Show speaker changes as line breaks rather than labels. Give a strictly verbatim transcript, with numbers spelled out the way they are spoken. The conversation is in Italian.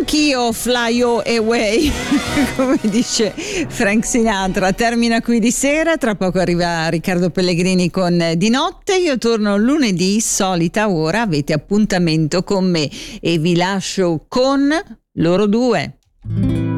anch'io fly away, come dice Frank Sinatra. Termina qui di sera, tra poco arriva Riccardo Pellegrini con Di Notte. Io torno lunedì, solita ora, avete appuntamento con me e vi lascio con loro due.